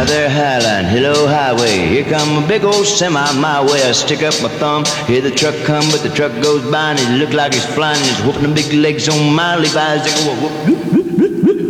Hi there, Highline, hello, highway. Here come a big old semi my way. I stick up my thumb, hear the truck come, but the truck goes by and it look like he's flying. He's whooping the big legs on my Levi's. They go whoop, whoop, whoop.